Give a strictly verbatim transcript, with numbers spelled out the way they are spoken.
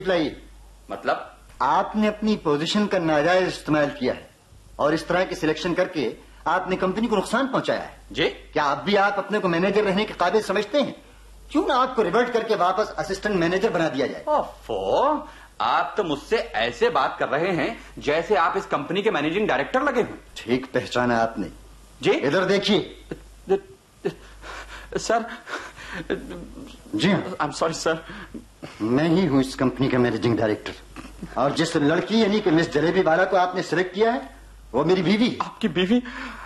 लाइए। मतलब? आपने अपनी पोजीशन का नाजायज इस्तेमाल किया है और इस तरह की सिलेक्शन करके आपने कंपनी को नुकसान पहुंचाया है। जी? क्या अब भी आप अपने को मैनेजर रहने के काबिल समझते हैं? क्यों ना आपको रिवर्ट करके वापस असिस्टेंट मैनेजर बना दिया जाए। ओफो, आप तो मुझसे ऐसे बात कर रहे हैं जैसे आप इस कंपनी के मैनेजिंग डायरेक्टर लगे हो। ठीक पहचाना आपने। जी? इधर देखिए। सर। जी हाँ, आई एम सॉरी सर। मैं ही हूँ इस कंपनी का मैनेजिंग डायरेक्टर और जिस लड़की यानी कि मिस जलेबी वाला को आपने सिलेक्ट किया है वो मेरी बीवी। आपकी बीवी?